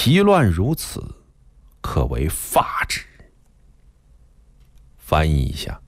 其乱如此，可为发指。翻译一下，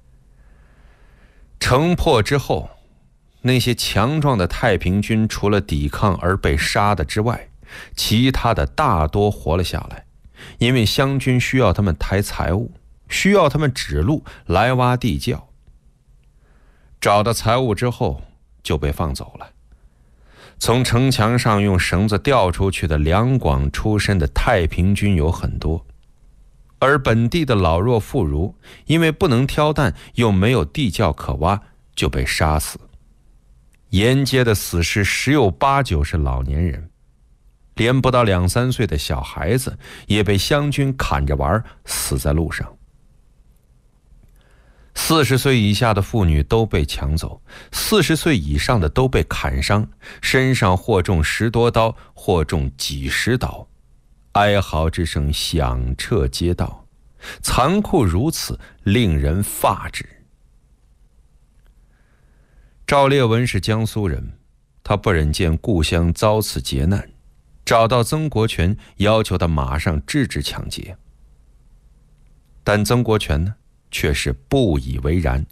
城破之后，那些强壮的太平军除了抵抗而被杀的之外，其他的大多活了下来，因为湘军需要他们抬财物，需要他们指路来挖地窖。找到财物之后就被放走了。从城墙上用绳子吊出去的两广出身的太平军有很多，而本地的老弱妇孺因为不能挑担又没有地窖可挖，就被杀死。沿街的死士十有八九是老年人，连不到2、3岁的小孩子也被湘军砍着玩，死在路上。40岁以下的妇女都被抢走，40岁以上的都被砍伤，身上或中10多刀，或中几十刀，哀嚎之声响彻街道，残酷如此，令人发指。赵烈文是江苏人，他不忍见故乡遭此劫难，找到曾国荃，要求他马上制止抢劫。但曾国荃呢，却是不以为然。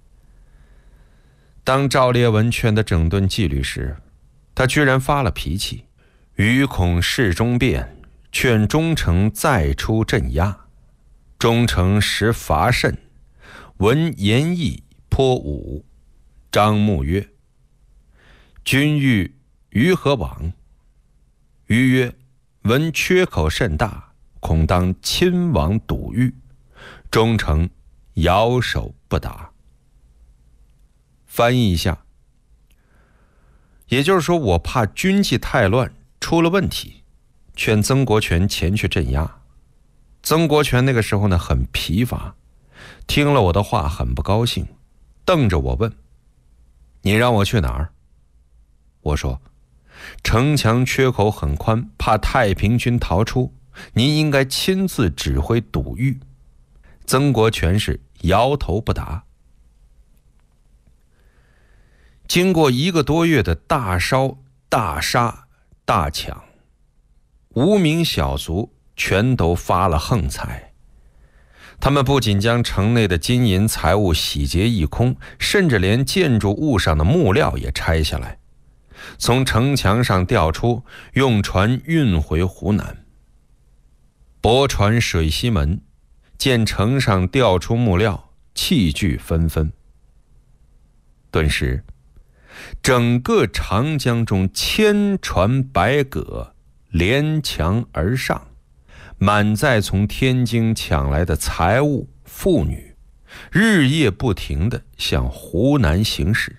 当赵烈文劝他整顿纪律时，他居然发了脾气，余恐事中变，劝忠诚再出镇压。忠诚时伐甚，闻言意颇武。张牧曰：君欲于何往？余曰：闻缺口甚大，恐当亲王堵御。忠诚摇手不答。翻译一下，也就是说，我怕军纪太乱出了问题，劝曾国荃前去镇压。曾国荃那个时候呢很疲乏，听了我的话很不高兴，瞪着我问：你让我去哪儿？我说：城墙缺口很宽，怕太平军逃出，您应该亲自指挥堵御。曾国荃是摇头不答。经过1个多月的大烧、大杀、大抢，无名小卒全都发了横财。他们不仅将城内的金银财物洗劫一空，甚至连建筑物上的木料也拆下来，从城墙上吊出，用船运回湖南。泊船水西门，见城上吊出木料，器具纷纷。顿时，整个长江中千船百舸连墙而上，满载从天津抢来的财物妇女，日夜不停地向湖南行驶。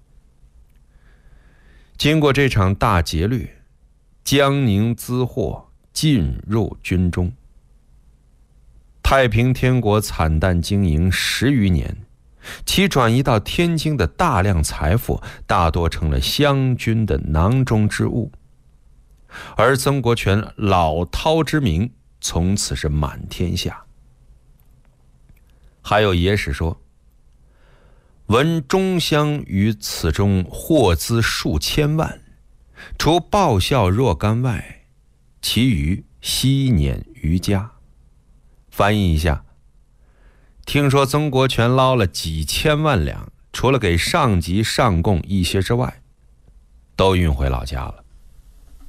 经过这场大劫掠，江宁资货进入军中。太平天国惨淡经营10余年，其转移到天津的大量财富大多成了湘军的囊中之物，而曾国荃老饕之名从此是满天下。还有野史说，闻中乡于此中获资数千万，除报效若干外，其余悉碾于家。翻译一下，听说曾国荃捞了几千万两，除了给上级上贡一些之外，都运回老家了。